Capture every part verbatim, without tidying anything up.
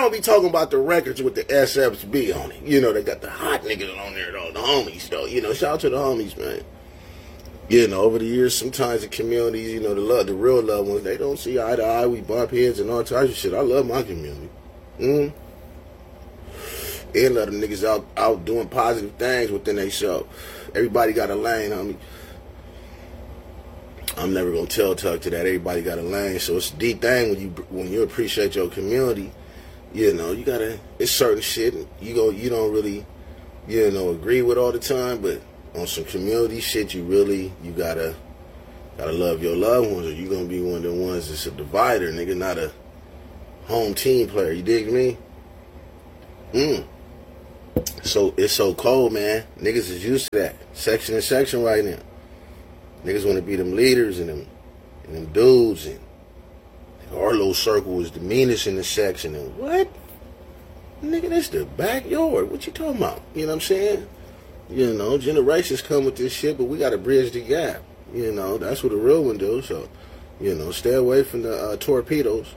don't be talking about the records with the S Fs B on it. You know, they got the hot niggas on there, though. The homies, though. You know, shout out to the homies, man. You know, over the years, sometimes the communities, you know, the love, the real loved ones, they don't see eye to eye. We bump heads and all types of shit. I love my community. Mm. And a lot of niggas out, out doing positive things within they show. Everybody got a lane, homie. I'm never gonna tell Tuck to that. Everybody got a lane, so it's a deep thing when you when you appreciate your community. You know, you gotta. It's certain shit you go. You don't really, you know, agree with all the time, but on some community shit, you really you gotta gotta love your loved ones, or you gonna be one of the ones that's a divider, nigga, not a home team player. You dig me? Mm. So it's so cold, man. Niggas is used to that section and section right now. Niggas want to be them leaders and them, and them dudes, and our little circle is the meanest in the section. And what? Nigga, that's the backyard. What you talking about? You know what I'm saying? You know, generations come with this shit, but we got to bridge the gap. You know, that's what a real one do. So, you know, stay away from the uh, torpedoes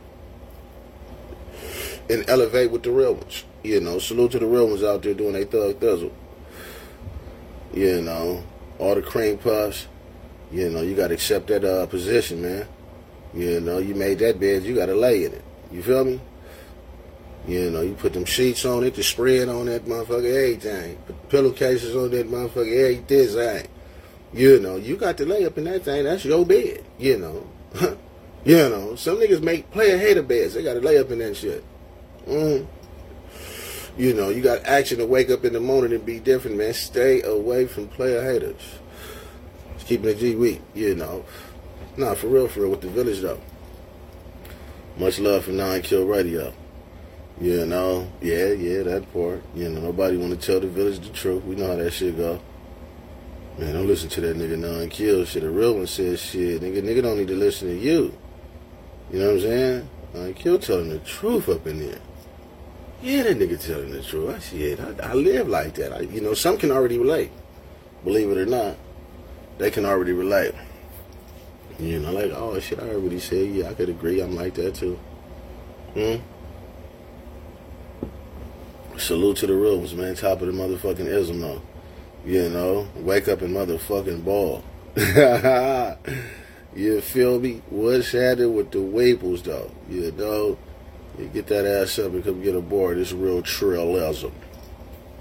and elevate with the real ones. You know, salute to the real ones out there doing their thug thizzle. You know, all the cream puffs. You know, you got to accept that uh, position, man. You know, you made that bed, you got to lay in it. You feel me? You know, you put them sheets on it, the spread on that motherfucker, everything. Put pillowcases on that motherfucker, everything. You know, you got to lay up in that thing. That's your bed, you know. You know, some niggas make player hater beds. They got to lay up in that shit. Mm. You know, you got action to wake up in the morning and be different, man. Stay away from player haters. Keeping it G weak, you know. Nah, for real, for real, with the village, though. Much love for Nine Kill Radio. You know, yeah, yeah, that part. You know, nobody want to tell the village the truth. We know how that shit go. Man, don't listen to that nigga Nine Kill shit. A real one says shit. Nigga, nigga don't need to listen to you. You know what I'm saying? Nine Kill telling the truth up in there. Yeah, that nigga telling the truth. I shit, I, I live like that. I, you know, some can already relate. Believe it or not. They can already relate. You know, like, oh, shit, I heard what he said. Yeah, I could agree. I'm like that, too. Hmm? Salute to the real ones, man. Top of the motherfucking ism, though. You know, wake up and motherfucking ball. You feel me? What's happening with the Waples, though? You know? You get that ass up and come get aboard. It's real trillism.